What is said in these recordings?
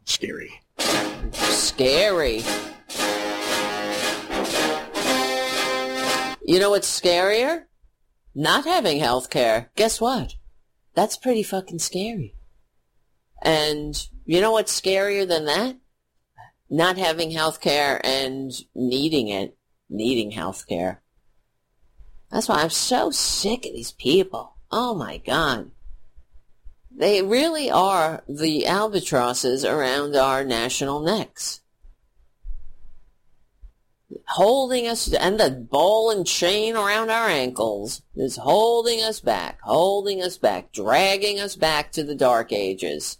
Scary. Scary. You know what's scarier? Not having health care. Guess what? That's pretty fucking scary. And you know what's scarier than that? Not having health care and needing health care. That's why I'm so sick of these people. Oh my God. They really are the albatrosses around our national necks. Holding us, and the ball and chain around our ankles is holding us back, dragging us back to the dark ages.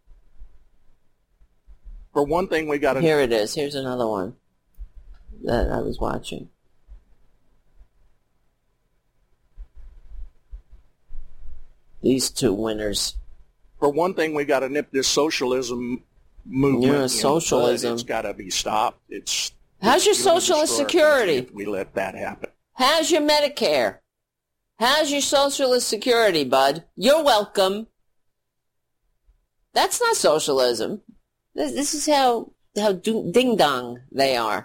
For one thing, we got to... Here it is. Here's another one that I was watching. These two winners. For one thing, we got to nip this socialism movement. Yeah, socialism. It's got to be stopped. How's your socialist security? If we let that happen. How's your Medicare? How's your socialist security, bud? You're welcome. That's not socialism. This is how ding-dong they are.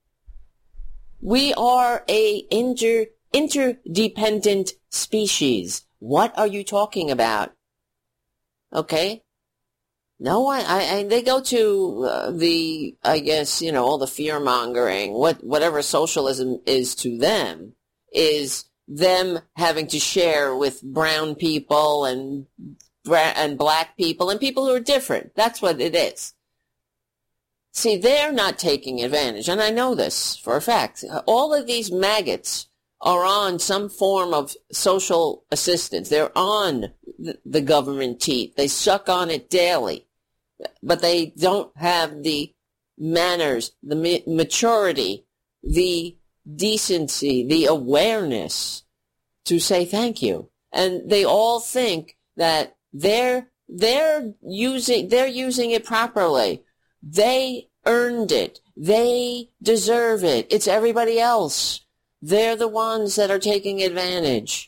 We are a interdependent species. What are you talking about? Okay? No, they go to I guess, all the fear-mongering. Whatever socialism is to them is them having to share with brown people and black people and people who are different. That's what it is. See, they're not taking advantage, and I know this for a fact. All of these maggots are on some form of social assistance. They're on the government teat. They suck on it daily. But they don't have the manners, the maturity, the decency, the awareness to say thank you. And they all think that they're using it properly. They earned it. They deserve it. It's everybody else. They're the ones that are taking advantage.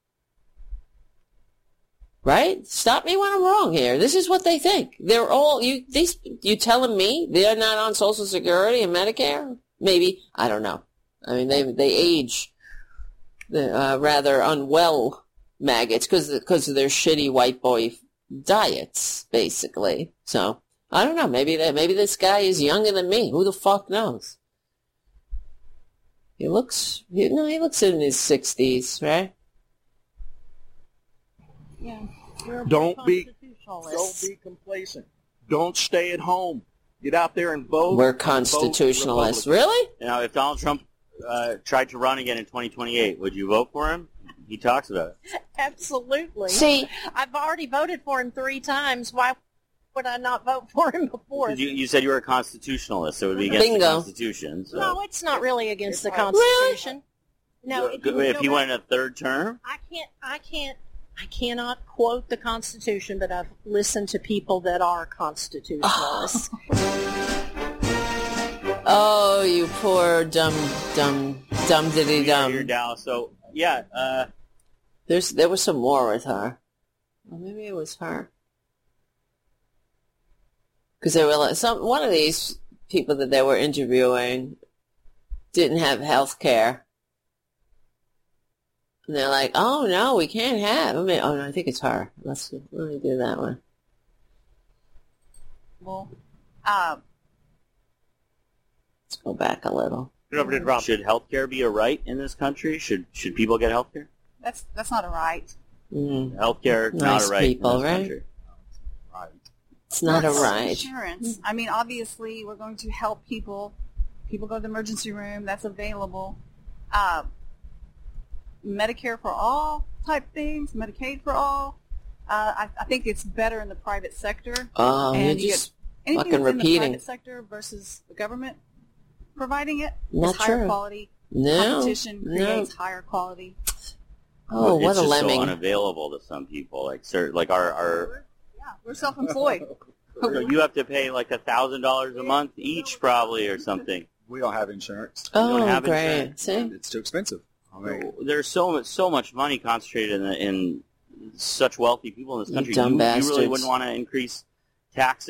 Right? Stop me when I'm wrong here. This is what they think. They're all, you telling me they're not on Social Security and Medicare? Maybe. I don't know. I mean, they age rather unwell maggots because of their shitty white boy diets, basically. So, I don't know. Maybe this guy is younger than me. Who the fuck knows? He looks in his 60s, right? Yeah. Don't be complacent. Don't stay at home. Get out there and vote. We're constitutionalists. Really? Now, if Donald Trump tried to run again in 2028, would you vote for him? He talks about it. Absolutely. See, I've already voted for him 3 times. Why would I not vote for him before? You said you were a constitutionalist, so it would be against the Constitution. So. No, it's not really against the Constitution. Really? No. If he went in a third term? I cannot quote the Constitution, but I've listened to people that are constitutionalists. Oh, you poor dumb diddy dumb. You're down. So yeah, there was some more with her. Well, maybe it was her. Because they were one of these people that they were interviewing didn't have health care. And they're like, oh, no, we can't have. No, I think it's her. Let me do that one. Well, let's go back a little. Should health care be a right in this country? Should people get health care? that's not a right. Health care, not a right people, in this right? country. It's not a right. Insurance. I mean, obviously, we're going to help people. People go to the emergency room. That's available. Medicare for all type things, Medicaid for all. I think it's better in the private sector. And you're just anything fucking that's in the repeating. private sector versus the government providing it Not is higher true. quality. No. Competition creates higher quality. Oh, what a It's just lemming. so unavailable to some people. Like our Yeah, we're self-employed. you have to pay like $1,000 a month each, probably, or something. We don't have insurance. Oh, don't have great. insurance. See? It's too expensive. I mean, There's so much money concentrated in such wealthy people in this country. dumb You really bastards. wouldn't want to increase taxes